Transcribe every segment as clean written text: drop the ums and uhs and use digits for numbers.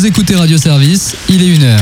écoutez Radio Service, il est 1h.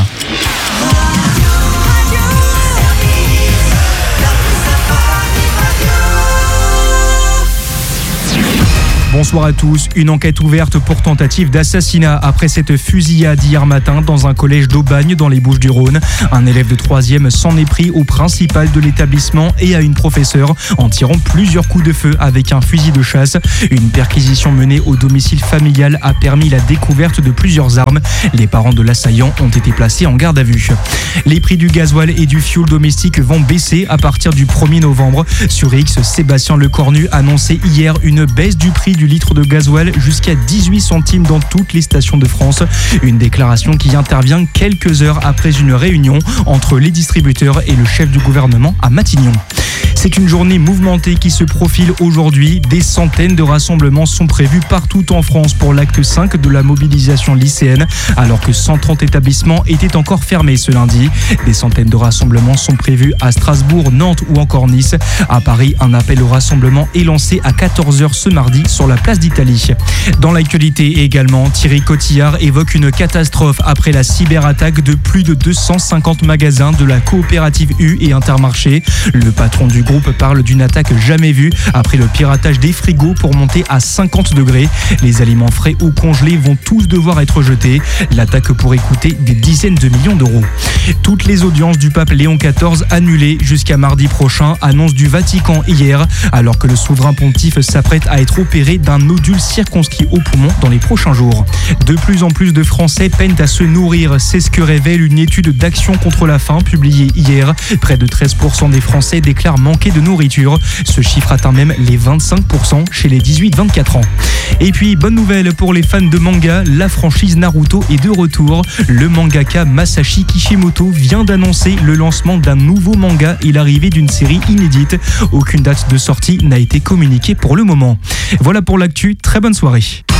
Bonsoir à tous. Une enquête ouverte pour tentative d'assassinat après cette fusillade hier matin dans un collège d'Aubagne dans les Bouches-du-Rhône. Un élève de 3e s'en est pris au principal de l'établissement et à une professeure en tirant plusieurs coups de feu avec un fusil de chasse. Une perquisition menée au domicile familial a permis la découverte de plusieurs armes. Les parents de l'assaillant ont été placés en garde à vue. Les prix du gasoil et du fioul domestique vont baisser à partir du 1er novembre. Sur X, Sébastien Lecornu annonçait hier une baisse du prix du litre de gasoil jusqu'à 18 centimes dans toutes les stations de France. Une déclaration qui intervient quelques heures après une réunion entre les distributeurs et le chef du gouvernement à Matignon. C'est une journée mouvementée qui se profile aujourd'hui. Des centaines de rassemblements sont prévus partout en France pour l'acte 5 de la mobilisation lycéenne, alors que 130 établissements étaient encore fermés ce lundi. Des centaines de rassemblements sont prévus à Strasbourg, Nantes ou encore Nice. À Paris, un appel au rassemblement est lancé à 14h ce mardi sur la place d'Italie. Dans l'actualité également, Thierry Cotillard évoque une catastrophe après la cyberattaque de plus de 250 magasins de la coopérative U et Intermarché. Le patron du groupe parle d'une attaque jamais vue après le piratage des frigos pour monter à 50 degrés. Les aliments frais ou congelés vont tous devoir être jetés. L'attaque pourrait coûter des dizaines de millions d'euros. Toutes les audiences du pape Léon XIV annulées jusqu'à mardi prochain, annonce du Vatican hier, alors que le souverain pontife s'apprête à être opéré d'un nodule circonscrit au poumon dans les prochains jours. De plus en plus de Français peinent à se nourrir, c'est ce que révèle une étude d'Action contre la faim publiée hier. Près de 13% des Français déclarent manquer de nourriture. Ce chiffre atteint même les 25% chez les 18-24 ans. Et puis, bonne nouvelle pour les fans de manga, la franchise Naruto est de retour. Le mangaka Masashi Kishimoto vient d'annoncer le lancement d'un nouveau manga et l'arrivée d'une série inédite. Aucune date de sortie n'a été communiquée pour le moment. Voilà pour l'actu, très bonne soirée.